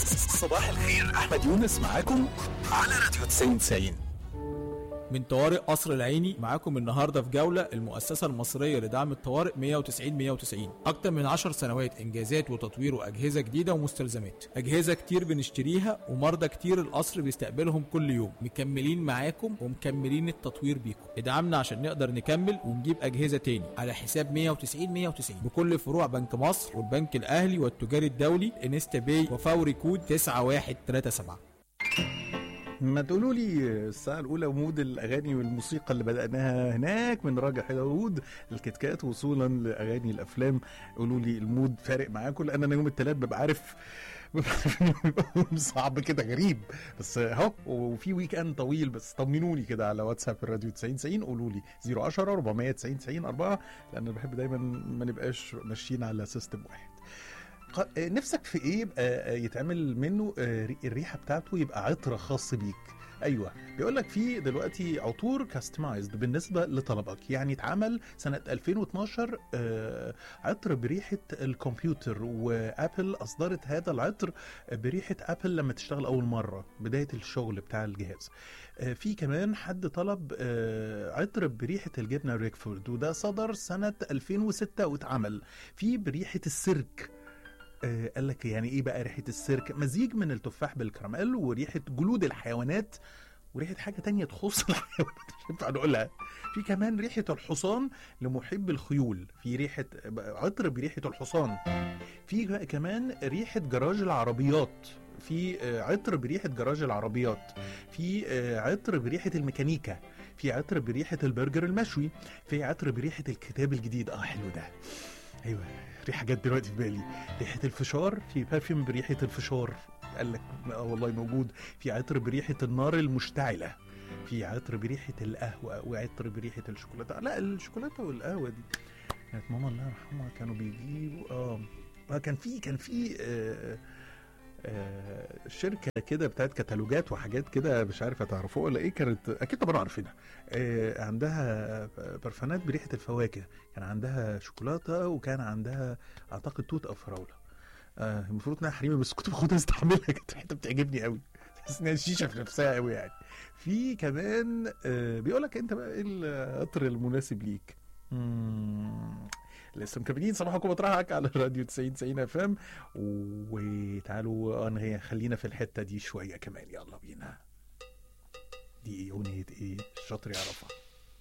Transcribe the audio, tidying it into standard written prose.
صباح الخير، احمد يونس معاكم على راديو 90. من طوارئ قصر العيني معاكم النهارده في جولة المؤسسة المصرية لدعم الطوارئ 190. أكتر من 10 سنوات إنجازات وتطوير وأجهزة جديدة ومستلزمات، أجهزة كتير بنشتريها ومرضى كتير القصر بيستقبلهم كل يوم. مكملين معاكم ومكملين التطوير بيكم. ادعمنا عشان نقدر نكمل ونجيب أجهزة تاني على حساب 190 بكل فروع بنك مصر والبنك الأهلي والتجاري الدولي انستا باي وفوري كود 9137. ما تقولوا لي الساعة الأولى مود الأغاني والموسيقى اللي بدأناها هناك من راجع داوود الكتكات وصولا لأغاني الأفلام. قولوا لي المود فارق معاكم، لأن أنا يوم الثلاث ببقى عارف صعب كده غريب، بس اهو وفي ويك اند طويل. بس طمنوني كده على واتساب الراديو 90 قولوا لي 010 490 4، لأن أنا بحب دايما ما نبقاش ماشيين على سيستم واحد. نفسك في ايه يبقى يتعمل منه الريحه بتاعته يبقى عطر خاص بيك؟ ايوه، بيقول لك في دلوقتي عطور كاستمايزد بالنسبه لطلبك. يعني اتعمل سنه 2012 عطر بريحه الكمبيوتر، وابل اصدرت هذا العطر بريحه ابل لما تشتغل اول مره بدايه الشغل بتاع الجهاز. في كمان حد طلب عطر بريحه الجبنه ريكفورد، وده صدر سنه 2006 واتعمل في بريحه السيرك. قال لك يعني ايه بقى ريحه السيرك؟ مزيج من التفاح بالكراميل وريحه جلود الحيوانات وريحه حاجه تانية تخص الحيوانات مش ينفع نقولها. في كمان ريحه الحصان لمحب الخيول، في ريحه عطر بريحه الحصان. في كمان ريحه جراج العربيات، في عطر بريحه جراج العربيات. في عطر بريحه الميكانيكا، في عطر بريحه البرجر المشوي، في عطر بريحه الكتاب الجديد. حلو ده. ايوه، ريحه جت دلوقتي في بالي. ريحه الفشار، في برفيوم بريحه الفشار قال لك والله موجود. في عطر بريحه النار المشتعله، في عطر بريحه القهوه، وعطر بريحه الشوكولاته. لا، الشوكولاته والقهوه دي كانت ماما الله يرحمها كانوا بيجيبوا كان في شركه كده بتاعت كتالوجات وحاجات كده، مش عارف هتعرفوها ولا ايه، كانت اكيد طبعا عارفينها. عندها برفانات بريحه الفواكه، كان عندها شوكولاته وكان عندها اعتقد توت او فراوله. المفروض انها حريمه بس كنت باخدها استحملها، كانت حته بتعجبني قوي، تحس انها شيشه في نفسها قوي يعني. في كمان بيقول لك انت بقى ايه العطر المناسب ليك. لسه مكملين صباحكم مطرحك على راديو 90 اف ام، وتعالوا خلينا في الحته دي شويه كمان. يلا بينا. دي اغنيه ايه؟ الشاطر يعرفها.